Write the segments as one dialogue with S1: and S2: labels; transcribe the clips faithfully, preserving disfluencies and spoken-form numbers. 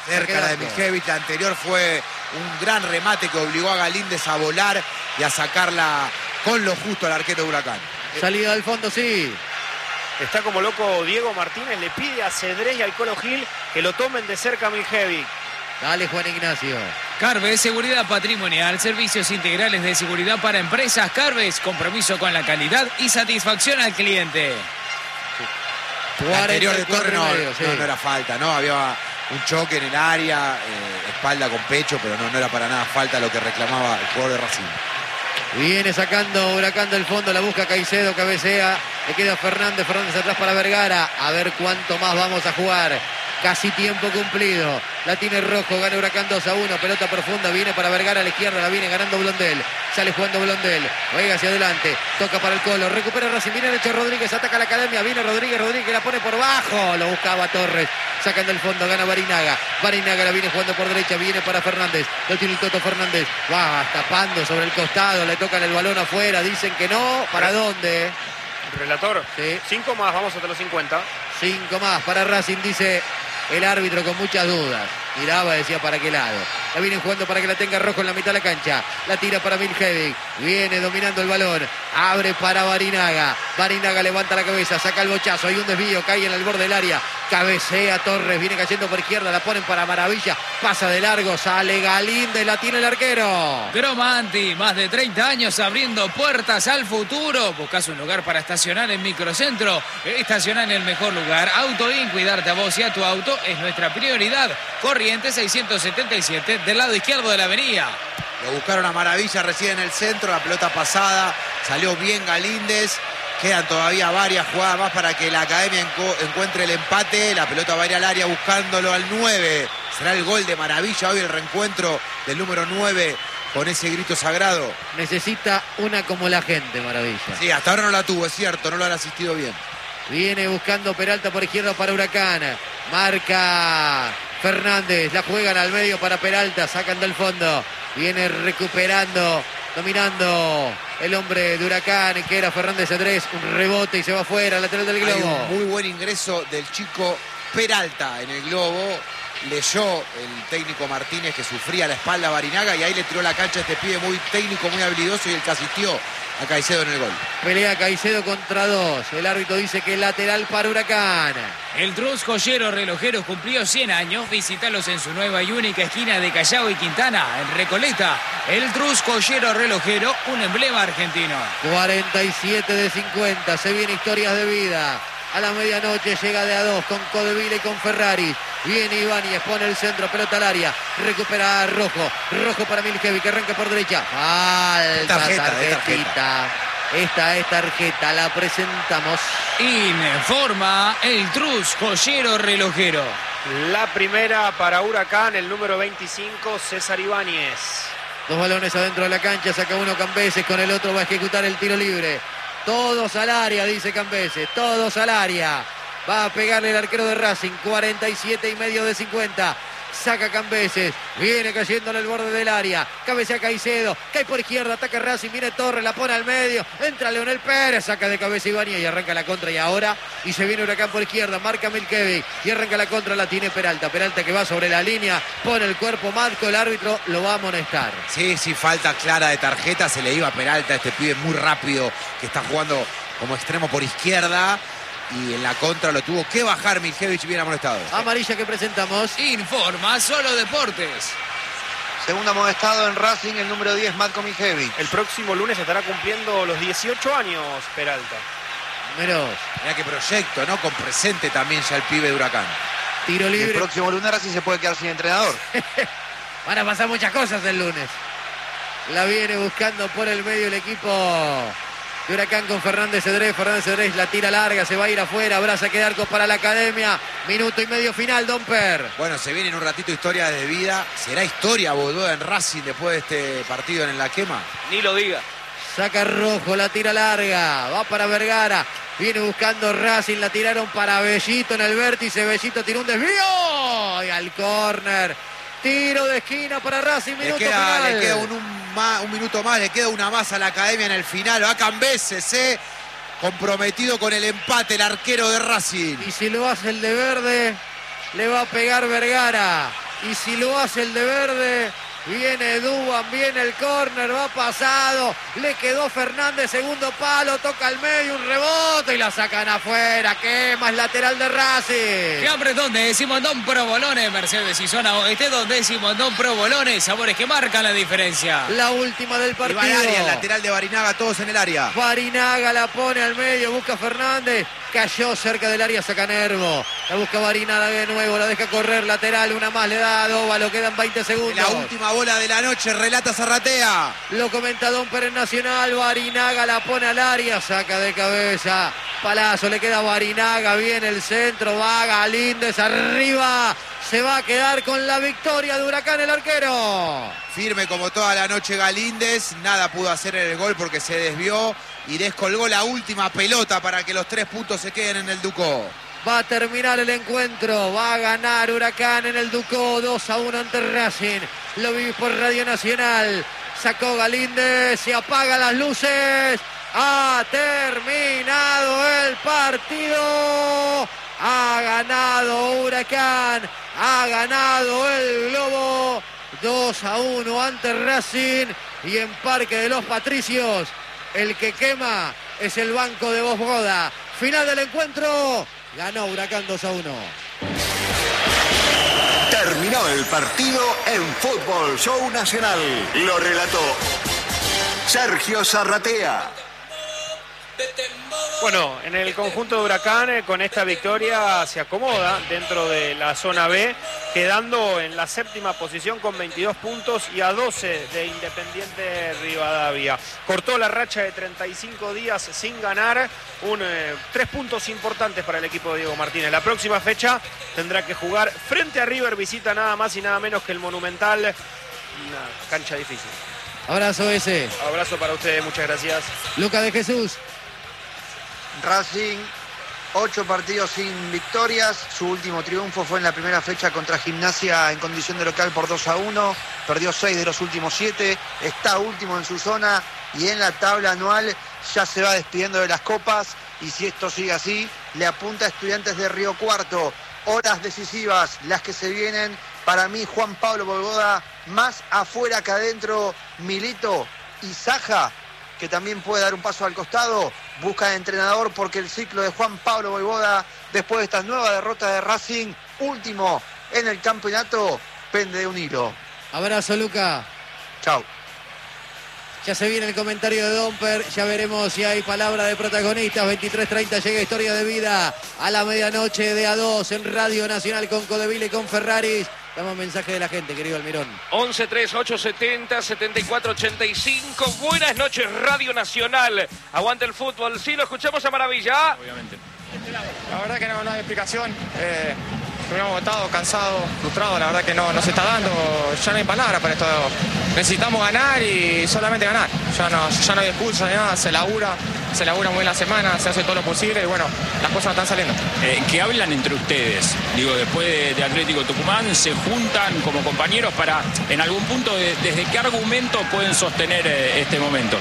S1: Cerca la de Miljevic, la anterior fue un gran remate que obligó a Galíndez a volar y a sacarla con lo justo al arquero de Huracán.
S2: Salida del fondo, sí.
S3: Está como loco Diego Martínez, le pide a Cedrés y al Colo Gil que lo tomen de cerca a Miljevic.
S2: Dale, Juan Ignacio.
S4: Carves, seguridad patrimonial, servicios integrales de seguridad para empresas. Carves, compromiso con la calidad y satisfacción al cliente.
S1: La anterior de Torre no,
S2: medio, sí.
S1: no, no era falta, ¿no? Había un choque en el área, eh, espalda con pecho, pero no, no era para nada falta lo que reclamaba el jugador de Racing.
S2: Viene sacando Huracán del fondo, la busca Caicedo, cabecea, le queda Fernández, Fernández atrás para Vergara, a ver cuánto más vamos a jugar. Casi tiempo cumplido. La tiene Rojo, gana Huracán dos a uno. Pelota profunda, viene para Vergara a la izquierda, la viene ganando Blondel. Sale jugando Blondel. Juega hacia adelante. Toca para el Colo. Recupera Racing. Viene derecho Rodríguez. Ataca a la academia. Viene Rodríguez. Rodríguez la pone por bajo. Lo buscaba Torres. Sacan del fondo. Gana Barinaga. Barinaga la viene jugando por derecha. Viene para Fernández. Lo tiene el Toto Fernández. Va tapando sobre el costado. Le tocan el balón afuera. Dicen que no. ¿Para dónde?
S3: Relator.
S2: Sí.
S3: Cinco más. Vamos hasta los cincuenta.
S2: Cinco más para Racing, dice el árbitro con muchas dudas. Miraba, decía para qué lado. La vienen jugando para que la tenga Rojo en la mitad de la cancha. La tira para Miljevic. Viene dominando el balón. Abre para Barinaga. Barinaga levanta la cabeza, saca el bochazo. Hay un desvío, cae en el borde del área. Cabecea Torres, viene cayendo por izquierda. La ponen para Maravilla. Pasa de largo, sale Galíndez, la tiene el arquero.
S4: Gromanti, más de treinta años abriendo puertas al futuro. Buscas un lugar para estacionar en Microcentro. Estacionar en el mejor lugar. Autoin, cuidarte a vos y a tu auto es nuestra prioridad. Corrientes seiscientos setenta y siete, del lado izquierdo de la avenida.
S1: Lo buscaron a Maravilla recién en el centro, la pelota pasada, salió bien Galíndez. Quedan todavía varias jugadas más para que la Academia enco- encuentre el empate. La pelota va a ir al área buscándolo al nueve. Será el gol de Maravilla hoy, el reencuentro del número nueve con ese grito sagrado.
S2: Necesita una como la gente, Maravilla.
S1: Sí, hasta ahora no la tuvo, es cierto, no lo han asistido bien.
S2: Viene buscando Peralta por izquierda para Huracán. Marca Fernández, la juegan al medio para Peralta, sacan del fondo. Viene recuperando, dominando el hombre de Huracán, que era Fernández Cedrés. Un rebote y se va afuera, lateral del globo.
S1: Hay un muy buen ingreso del chico Peralta en el globo. Leyó el técnico Martínez que sufría la espalda a Barinaga y ahí le tiró la cancha a este pibe muy técnico, muy habilidoso, y el que asistió a Caicedo en el gol.
S2: Pelea Caicedo contra dos. El árbitro dice que es lateral para Huracán.
S4: El Trus Joyero Relojero cumplió cien años. Visítalos en su nueva y única esquina de Callao y Quintana, en Recoleta. El Trus Joyero Relojero, un emblema argentino.
S2: cuarenta y siete de cincuenta. Se viene Historias de Vida. A la medianoche llega de a dos con Codevila y con Ferrari. Viene Ibáñez, pone el centro, pelota al área. Recupera a Rojo. Rojo para Miljevic, que arranca por derecha. Falta,
S1: Tarjeta,
S2: tarjetita. Esta es tarjeta, la presentamos.
S4: Informa el Trus Joyero Relojero.
S3: La primera para Huracán, el número veinticinco, César Ibáñez.
S2: Dos balones adentro de la cancha, saca uno Cambeses, con el otro va a ejecutar el tiro libre. Todos al área, dice Cambeses, todos al área. Va a pegarle el arquero de Racing, cuarenta y siete y medio de cincuenta. Saca Cambeses, viene cayendo en el borde del área. Cabecea Caicedo, cae por izquierda, ataca Racing, viene Torres, la pone al medio. Entra Leonel Pérez, saca de cabeza Ibáñez y arranca la contra. Y ahora, y se viene Huracán por izquierda, marca Miljevic y arranca la contra, la tiene Peralta. Peralta que va sobre la línea, pone el cuerpo marco, el árbitro lo va a amonestar.
S1: Sí, sí, falta clara de tarjeta, se le iba a Peralta, este pibe muy rápido que está jugando como extremo por izquierda. Y en la contra lo tuvo que bajar Miljevic, bien amonestado.
S2: Amarilla que presentamos.
S4: Informa Solo Deportes.
S5: Segundo amonestado en Racing, el número diez, Matko Miljevic.
S3: El próximo lunes estará cumpliendo los dieciocho años Peralta.
S2: Números.
S1: Mirá qué proyecto, ¿no? Con presente también ya el pibe de Huracán.
S2: Tiro
S5: El
S2: libre.
S5: próximo lunes Racing se puede quedar sin entrenador.
S2: Van a pasar muchas cosas el lunes. La viene buscando por el medio el equipo de Huracán con Fernández Cedrés. Fernández Cedrés la tira larga, se va a ir afuera. Abraza que arcos para la Academia. Minuto y medio final, Domper.
S1: Bueno, se viene en un ratito historia de vida. ¿Será historia Bodoa en Racing después de este partido en La Quema?
S3: Ni lo diga.
S2: Saca Rojo, la tira larga. Va para Vergara. Viene buscando Racing. La tiraron para Bellito en el vértice. Bellito tiró un desvío. Y al córner. Tiro de esquina para Racing. Minuto
S1: Le queda,
S2: final.
S1: le queda un, un, más, un minuto más, le queda una más a la Academia en el final. Va Cambeses, eh, comprometido con el empate, el arquero de Racing.
S2: Y si lo hace el de verde, le va a pegar Vergara. Y si lo hace el de verde, viene Duban, viene el córner, va pasado, le quedó Fernández, segundo palo, toca al medio, un rebote y la sacan afuera. Quema, es lateral de Racing.
S4: Qué apretón de decimos Don Provolone, Mercedes y zona oeste, donde decimos Don Provolone, sabores que marcan la diferencia.
S2: La última del partido.
S1: Y va al área, el lateral de Barinaga, todos en el área.
S2: Barinaga la pone al medio, busca Fernández, cayó cerca del área, saca Nervo. La busca Barinaga de nuevo, la deja correr, lateral, una más le da a Dóvalo, quedan veinte segundos.
S1: La última bola de la noche, relata Zarratea.
S2: Lo comenta Don Pérez Nacional, Barinaga la pone al área, saca de cabeza. Palazzo, le queda a Barinaga, viene el centro, va Galíndez arriba. Se va a quedar con la victoria de Huracán el arquero.
S1: Firme como toda la noche Galíndez, nada pudo hacer en el gol porque se desvió y descolgó la última pelota para que los tres puntos se queden en el Ducó.
S2: Va a terminar el encuentro, va a ganar Huracán en el Ducó, dos a uno ante Racing. Lo vivís por Radio Nacional. Sacó Galíndez, se apagan las luces. Ha terminado el partido. Ha ganado Huracán, ha ganado el Globo. dos a uno ante Racing. Y en Parque de los Patricios, el que quema es el banco de Vosboda. Final del encuentro. Ganó Huracán dos a uno.
S6: Terminó el partido en Fútbol Show Nacional. Lo relató Sergio Zarratea.
S3: Bueno, en el conjunto de Huracán, eh, con esta victoria se acomoda dentro de la zona B, quedando en la séptima posición con veintidós puntos y a doce de Independiente Rivadavia. Cortó la racha de treinta y cinco días sin ganar, un, eh, tres puntos importantes para el equipo de Diego Martínez. La próxima fecha tendrá que jugar frente a River, visita nada más y nada menos que el Monumental, una cancha difícil.
S2: Abrazo ese.
S3: Abrazo para ustedes, muchas gracias.
S2: Lucas de Jesús.
S5: Racing, ocho partidos sin victorias. Su último triunfo fue en la primera fecha contra Gimnasia en condición de local por dos a uno. Perdió seis de los últimos siete. Está último en su zona y en la tabla anual ya se va despidiendo de las copas. Y si esto sigue así, le apunta a Estudiantes de Río Cuarto. Horas decisivas las que se vienen. Para mí, Juan Pablo Vojvoda, más afuera que adentro. Milito y Saja, que también puede dar un paso al costado, busca de entrenador porque el ciclo de Juan Pablo Vojvoda, después de esta nueva derrota de Racing, último en el campeonato, pende de un hilo.
S2: Abrazo, Luca.
S5: Chau.
S2: Ya se viene el comentario de Domper, ya veremos si hay palabra de protagonistas. veintitrés treinta llega Historia de Vida a la medianoche de A dos en Radio Nacional con Codeville y con Ferraris. Damos mensaje de la gente, querido Almirón.
S7: once treinta y ocho setenta setenta y cuatro ochenta y cinco. Buenas noches, Radio Nacional. Aguante el fútbol. Sí, lo escuchamos a maravilla.
S8: Obviamente.
S9: La verdad que no, no hay explicación. Eh, Estuvimos agotados, cansados, frustrados. La verdad que no, no se está dando. Ya no hay palabras para esto. Necesitamos ganar y solamente ganar. Ya no, ya no hay excusa ni nada. Se labura, se labura muy bien la semana, se hace todo lo posible y bueno, las cosas no están saliendo.
S8: Eh, ¿Qué hablan entre ustedes? Digo, después de, de Atlético Tucumán, se juntan como compañeros para, en algún punto, de, ¿desde qué argumento pueden sostener eh, este momento?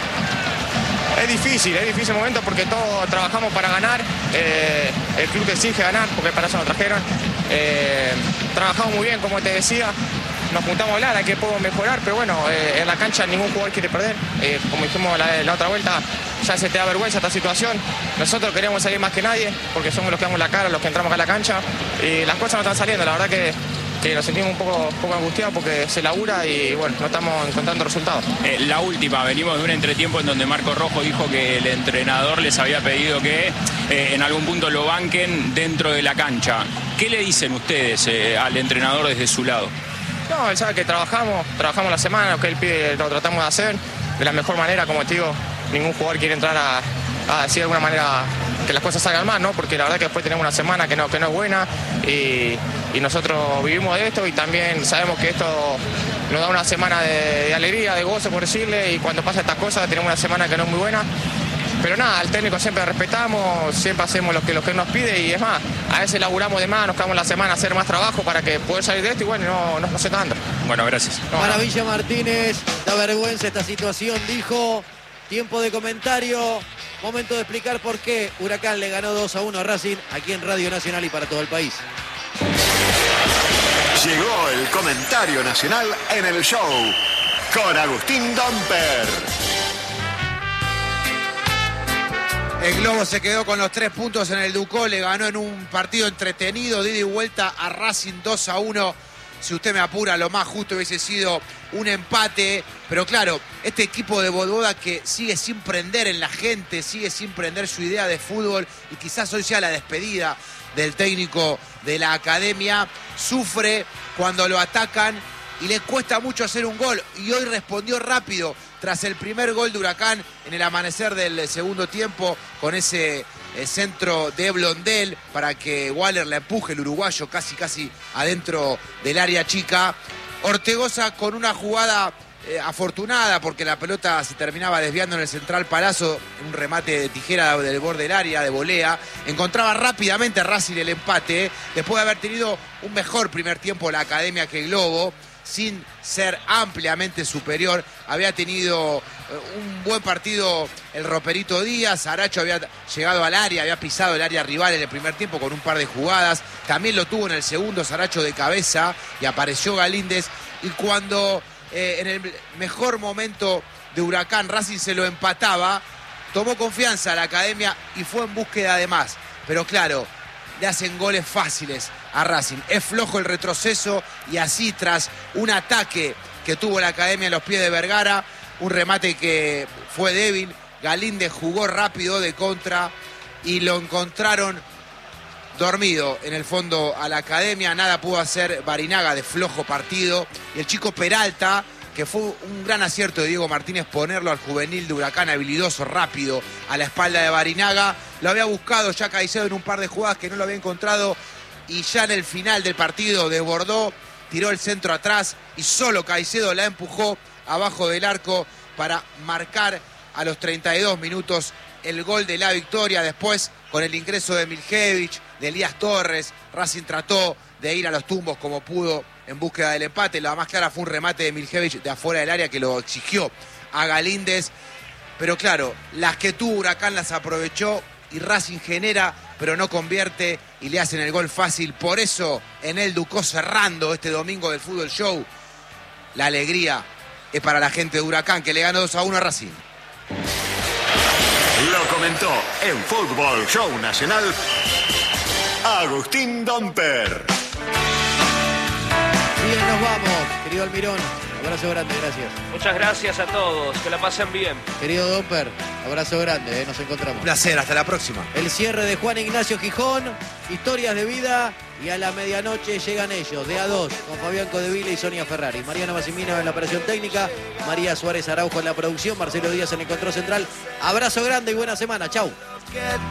S9: Es difícil, es difícil el momento porque todos trabajamos para ganar, eh, el club te exige ganar porque para eso nos trajeron. Eh, trabajamos muy bien, como te decía, nos juntamos a hablar, hay que podemos mejorar, pero bueno, eh, en la cancha ningún jugador quiere perder. Eh, como dijimos la, la otra vuelta, ya se te da vergüenza esta situación. Nosotros queremos salir más que nadie porque somos los que damos la cara, los que entramos acá a la cancha y las cosas no están saliendo, la verdad que... que nos sentimos un poco, poco angustiados porque se labura y bueno, no estamos encontrando resultados.
S8: Eh, la última, venimos de un entretiempo en donde Marco Rojo dijo que el entrenador les había pedido que eh, en algún punto lo banquen dentro de la cancha. ¿Qué le dicen ustedes eh, al entrenador desde su lado?
S9: No, él sabe que trabajamos, trabajamos la semana, lo que él pide lo tratamos de hacer de la mejor manera, como te digo, ningún jugador quiere entrar a, a decir de alguna manera que las cosas salgan mal, ¿no? Porque la verdad que después tenemos una semana que no, que no es buena y, y nosotros vivimos de esto y también sabemos que esto nos da una semana de, de alegría, de gozo, por decirle, y cuando pasa estas cosas tenemos una semana que no es muy buena. Pero nada, al técnico siempre respetamos, siempre hacemos lo que, lo que él nos pide y es más, a veces laburamos de más, nos quedamos la semana a hacer más trabajo para que poder salir de esto y bueno, no, no, no se está dando.
S8: Bueno, gracias.
S9: No,
S2: Maravilla Martínez, da vergüenza esta situación, dijo. Tiempo de comentario, momento de explicar por qué Huracán le ganó dos a uno a Racing aquí en Radio Nacional y para todo el país.
S6: Llegó el El comentario nacional en el show con Agustín Domper.
S1: El Globo se quedó con los tres puntos en el Ducó, le ganó en un partido entretenido, de ida y vuelta a Racing dos a uno. Si usted me apura, lo más justo hubiese sido un empate. Pero claro, este equipo de Voivoda que sigue sin prender en la gente, sigue sin prender su idea de fútbol, y quizás hoy sea la despedida del técnico de la academia, sufre cuando lo atacan y le cuesta mucho hacer un gol. Y hoy respondió rápido tras el primer gol de Huracán en el amanecer del segundo tiempo, con ese eh, centro de Blondel para que Waller le empuje, el uruguayo, casi casi adentro del área chica. Ortegoza con una jugada eh, afortunada, porque la pelota se terminaba desviando en el central Palazzo, un remate de tijera del borde del área, de volea. Encontraba rápidamente a Racing el empate, eh, después de haber tenido un mejor primer tiempo la academia que el Globo, sin ser ampliamente superior. Había tenido eh, un buen partido el Roperito Díaz. Aracho había llegado al área, había pisado el área rival en el primer tiempo con un par de jugadas. También lo tuvo en el segundo Saracho de cabeza, y apareció Galíndez. Y cuando eh, en el mejor momento de Huracán Racing se lo empataba, tomó confianza a la academia y fue en búsqueda de más. Pero claro, le hacen goles fáciles a Racing. Es flojo el retroceso, y así, tras un ataque que tuvo la academia en los pies de Vergara, un remate que fue débil, Galíndez jugó rápido de contra y lo encontraron dormido en el fondo a la academia. Nada pudo hacer Barinaga, de flojo partido. Y el chico Peralta, que fue un gran acierto de Diego Martínez ponerlo al juvenil de Huracán, habilidoso, rápido, a la espalda de Barinaga. Lo había buscado ya Caicedo en un par de jugadas que no lo había encontrado, y ya en el final del partido desbordó, tiró el centro atrás y solo Caicedo la empujó abajo del arco para marcar a los treinta y dos minutos el gol de la victoria. Después, con el ingreso de Miljevich, de Elías Torres, Racing trató de ir a los tumbos como pudo en búsqueda del empate. La más clara fue un remate de Miljevich de afuera del área que lo exigió a Galíndez. Pero claro, las que tuvo Huracán las aprovechó, y Racing genera pero no convierte, y le hacen el gol fácil. Por eso, en el Ducó, cerrando este domingo del Fútbol Show, la alegría es para la gente de Huracán, que le ganó dos a uno a Racing.
S6: Lo comentó en Fútbol Show Nacional Agustín Domper.
S2: Bien, nos vamos, querido Almirón. Abrazo grande, gracias.
S7: Muchas gracias a todos, que la pasen bien.
S2: Querido Domper, abrazo grande, eh, nos encontramos.
S1: Un placer, hasta la próxima.
S2: El cierre de Juan Ignacio Gijón, historias de vida, y a la medianoche llegan ellos, de a dos, con Fabián Codevila y Sonia Ferrari. Mariano Massimino en la operación técnica, María Suárez Araujo en la producción, Marcelo Díaz en el control central. Abrazo grande y buena semana, chau.